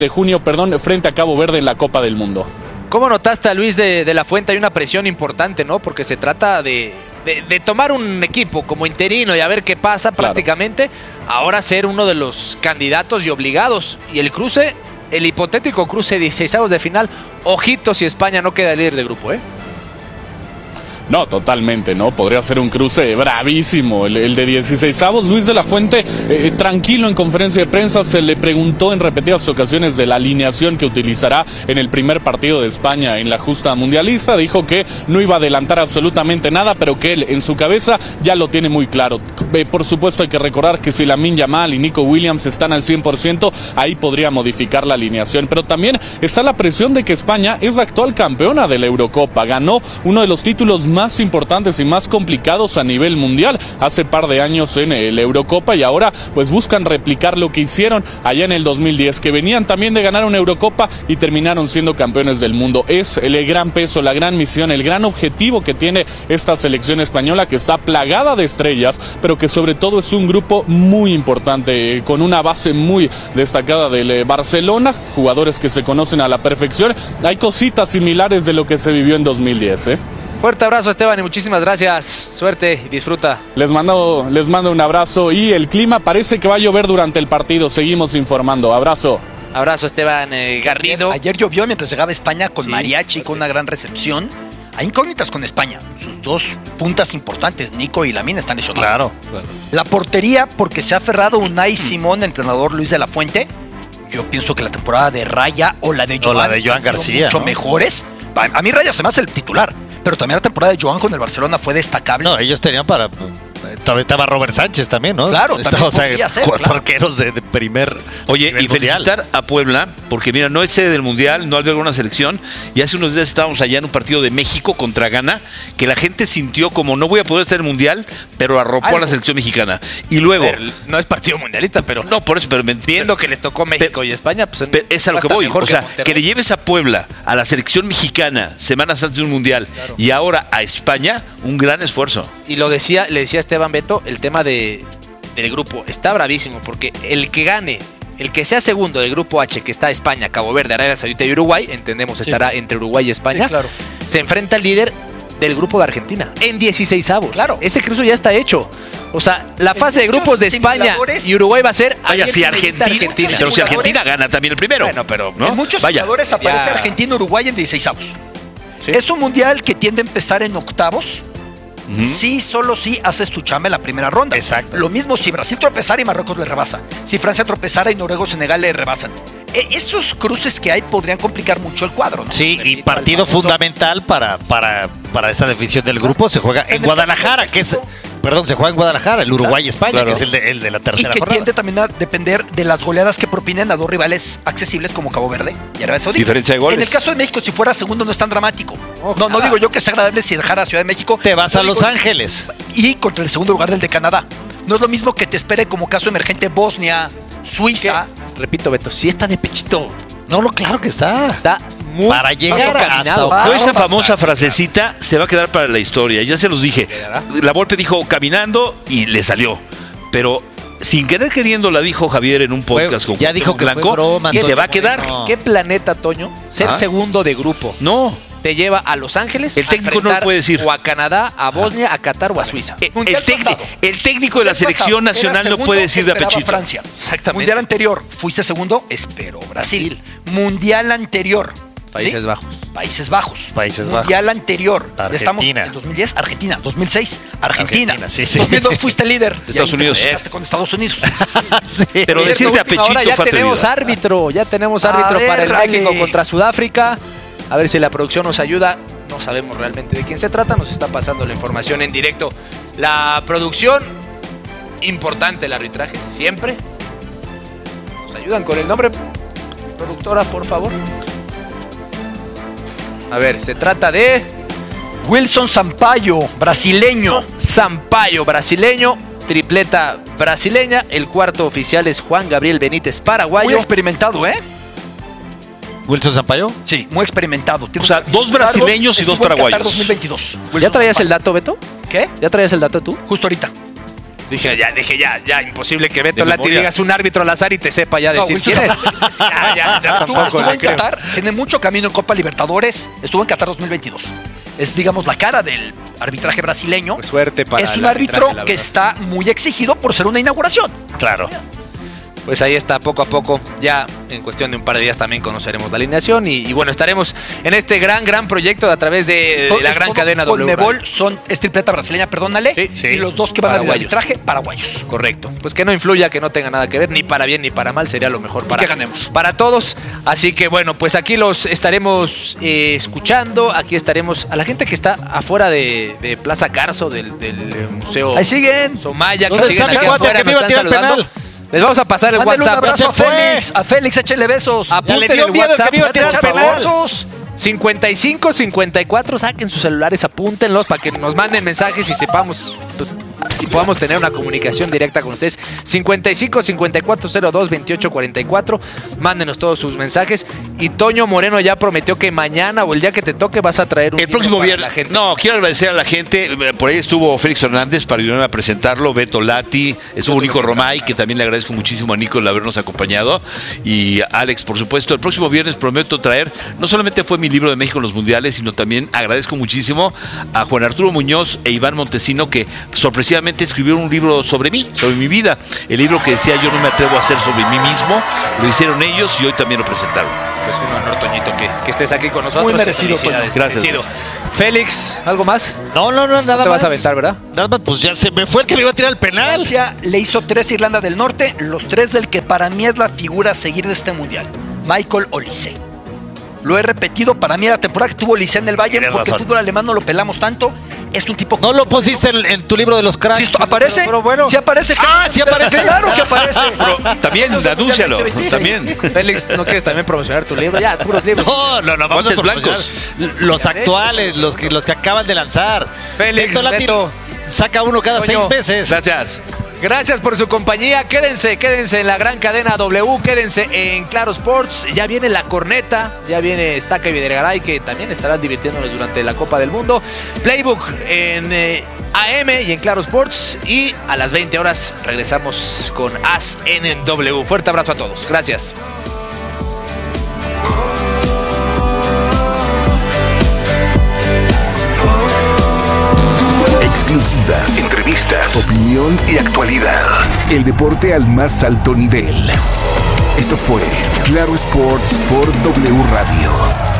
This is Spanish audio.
de junio, frente a Cabo Verde en la Copa del Mundo. ¿Cómo notaste a Luis de la Fuente? Hay una presión importante, ¿no? Porque se trata de tomar un equipo como interino y a ver qué pasa prácticamente. Ahora ser uno de los candidatos y obligados. Y el cruce, el hipotético cruce 16avos de final. Ojito si España no queda líder de grupo, ¿eh? No, totalmente, ¿no? Podría ser un cruce bravísimo, el de 16avos. Luis de la Fuente, tranquilo en conferencia de prensa, se le preguntó en repetidas ocasiones de la alineación que utilizará en el primer partido de España en la justa mundialista. Dijo que no iba a adelantar absolutamente nada, pero que él en su cabeza ya lo tiene muy claro. Por supuesto hay que recordar que si Lamine Yamal y Nico Williams están al 100%, ahí podría modificar la alineación. Pero también está la presión de que España es la actual campeona de la Eurocopa. Ganó uno de los títulos más importantes y más complicados a nivel mundial hace par de años en la Eurocopa, y ahora pues buscan replicar lo que hicieron allá en el 2010, que venían también de ganar una Eurocopa y terminaron siendo campeones del mundo. Es el gran peso, la gran misión, el gran objetivo que tiene esta selección española, que está plagada de estrellas, pero que sobre todo es un grupo muy importante, con una base muy destacada del Barcelona, jugadores que se conocen a la perfección. Hay cositas similares de lo que se vivió en 2010, Fuerte abrazo, Esteban, y muchísimas gracias. Suerte y disfruta. Les mando un abrazo, y el clima parece que va a llover durante el partido. Seguimos informando. Abrazo. Abrazo, Esteban Garrido. Ayer llovió mientras llegaba España con mariachi, con una gran recepción. Hay incógnitas con España. Sus dos puntas importantes, Nico y Lamine, están lesionados. Claro. La portería, porque se ha aferrado Unai Simón, entrenador Luis de la Fuente. Yo pienso que la temporada de Raya o la de Joan García, mucho ¿no? mejores. A mí Raya se me hace el titular. Pero también la temporada de Joan con el Barcelona fue destacable. No, ellos tenían para... También estaba Robert Sánchez también, ¿no? Claro, también podría ser, cuatro arqueros de primer. Oye, y mundial. felicitar a Puebla, porque mira, no es sede del Mundial, no alberga una selección, y hace unos días estábamos allá en un partido de México contra Ghana, que la gente sintió como no voy a poder estar en el Mundial, pero arropó a la selección mexicana. Y luego... no es partido mundialista, pero... No, por eso, pero... Viendo que les tocó México y España, pues... es a lo que voy, o sea, que le lleves a Puebla, a la selección mexicana, semanas antes de un Mundial, y ahora a España, un gran esfuerzo. Y le decía Esteban Beto, el tema del grupo está bravísimo, porque el que gane, el que sea segundo del grupo H, que está España, Cabo Verde, Arabia Saudita y Uruguay, entendemos estará entre Uruguay y España, se enfrenta al líder del grupo de Argentina en 16avos. Claro. Ese cruce ya está hecho. O sea, la fase de grupos de España y Uruguay va a ser... Vaya, si Argentina, pero si Argentina gana también el primero. Bueno, pero... ¿no? En muchos jugadores aparece Argentina y Uruguay en 16avos. ¿Sí? Es un mundial que tiende a empezar en octavos. Sí, solo si haces tu chamba en la primera ronda. Exacto. Lo mismo si Brasil tropezara y Marruecos le rebasa. Si Francia tropezara y Noruega o Senegal le rebasan. Esos cruces que hay podrían complicar mucho el cuadro, ¿no? Sí, y partido fundamental para esta definición del grupo se juega en Guadalajara, que es... Perdón, se juega en Guadalajara, el Uruguay-España, que es el de la tercera jornada. Y que jornada. tiende también a depender de las goleadas que propinen a dos rivales accesibles como Cabo Verde y Arabia Saudita. Diferencia de goles. En el caso de México, si fuera segundo, no es tan dramático. No digo yo que sea agradable si dejara a Ciudad de México. Te vas a Los Ángeles. Y contra el segundo lugar del de Canadá. No es lo mismo que te espere como caso emergente Bosnia, Suiza. Repito, Beto, sí está de pechito. No, claro que está. Está muy para llegar hasta no, esa famosa frasecita se va a quedar para la historia. Ya se los dije. La Volpe dijo caminando y le salió. Pero sin querer queriendo la dijo Javier en un podcast con ya dijo que Blanco, broma, y se va a quedar. No. ¿Qué planeta, Toño? Ser segundo de grupo. No. Te lleva a Los Ángeles. El técnico no lo puede decir. O a Canadá, a Bosnia, a Qatar o a Suiza. El técnico de la selección nacional no puede decir de apechito. Francia. Exactamente. Mundial anterior, fuiste segundo, espero Brasil. Mundial anterior. Países Bajos. Países Bajos. Países Bajos. Mundial anterior. Argentina. Ya estamos en 2010, Argentina. 2006, Argentina. Sí. 2002 fuiste líder. Estados Unidos. Con Estados Unidos. Sí. Pero decirte a pechito ahora ya tenemos árbitro. Ya tenemos árbitro para el México contra Sudáfrica. A ver si la producción nos ayuda. No sabemos realmente de quién se trata. Nos está pasando la información en directo. La producción, importante el arbitraje, siempre. ¿Nos ayudan con el nombre? Productora, por favor. A ver, se trata de... Wilson Sampaio, brasileño. Sampaio, brasileño. Tripleta brasileña. El cuarto oficial es Juan Gabriel Benítez, paraguayo. Muy experimentado, ¿eh? ¿Wilson Sampaio? Sí, muy experimentado. O sea, dos brasileños y dos paraguayos. 2022. ¿Ya traías el dato, Beto? ¿Qué? ¿Ya traías el dato tú? Justo ahorita. Dije, ya, imposible que Beto De Lati memoria. digas un árbitro al azar y te sepa ya decir Wilson quién es. Estuvo en Qatar, tiene mucho camino en Copa Libertadores, estuvo en Qatar 2022. Es, digamos, la cara del arbitraje brasileño. Pues suerte para es el un árbitro arbitraje, la que verdad. está muy exigido por ser una inauguración. Claro. Pues ahí está, poco a poco, ya en cuestión de un par de días también conoceremos la alineación y bueno, estaremos en este gran proyecto a través de la gran cadena W. Conmebol es tripleta brasileña, perdónale, Sí. y los dos que van al Paraguayos. arbitraje, paraguayos. Correcto. Pues que no influya, que no tenga nada que ver, ni para bien ni para mal, sería lo mejor para, que ganemos. para todos. Así que bueno, pues aquí los estaremos escuchando, aquí estaremos a la gente que está afuera de Plaza Carso, del Museo Ahí siguen. Somaya, que ¿Dónde siguen está mi aquí cuate afuera, que me nos iba a están tirar saludando. penal? Les vamos a pasar el Mándale un WhatsApp. abrazo a se fue. Félix. A Félix, échale besos. Ya le Apunten dio el miedo que WhatsApp, me iba a tirar por penal. favor. 55 54, saquen sus celulares, apúntenlos para que nos manden mensajes y sepamos, pues, y podamos tener una comunicación directa con ustedes. 55 54 02 28 44, mándenos todos sus mensajes. Y Toño Moreno ya prometió que mañana o el día que te toque vas a traer un El libro próximo para viernes. la gente. No, quiero agradecer a la gente. Por ahí estuvo Félix Hernández para ayudarme a presentarlo, Beto Lati, estuvo Nico Romay, que también le agradezco muchísimo a Nico el habernos acompañado. Y Alex, por supuesto. El próximo viernes prometo traer, no solamente fue mi libro de México en los mundiales, sino también agradezco muchísimo a Juan Arturo Muñoz e Iván Montesino, que sorpresivamente escribieron un libro sobre mí, sobre mi vida. El libro que decía Yo no me atrevo a hacer sobre mí mismo, lo hicieron ellos y hoy también lo presentaron. Pues un honor, Toñito, que estés aquí con nosotros. Muy merecido, Felicidades, Toño. Gracias. merecido. Félix, ¿algo más? No, nada Te más. vas a aventar, ¿verdad? Nada más, pues ya se me fue el que me iba a tirar el penal. Francia le hizo 3 a Irlanda del Norte, los 3 del que para mí es la figura a seguir de este mundial, Michael Olise. Lo he repetido, para mí la temporada que tuvo Olise en el Bayern, Tienes porque razón. el fútbol alemán no lo pelamos tanto, es un tipo... No lo pusiste en tu libro de los cracks. ¿Sí aparece? Pero bueno. ¿Sí aparece? Ah, sí aparece. Claro que aparece. Pero también, anúncialo. También. Félix, ¿no quieres también promocionar tu libro? Ya, puros libros. No, vamos a Guantes blancos. Los actuales, los que acaban de lanzar. Félix, Beto Lati Beto. saca uno cada Toño. 6 meses. Gracias. Gracias por su compañía. Quédense en la gran cadena W. Quédense en Claro Sports. Ya viene La Corneta. Ya viene Estaca y Videgaray, que también estarán divirtiéndonos durante la Copa del Mundo. Playbook en AM y en Claro Sports. Y a las 20 horas regresamos con As en W. Fuerte abrazo a todos. Gracias. Exclusivas, entrevistas, opinión y actualidad. El deporte al más alto nivel. Esto fue Claro Sports por W Radio.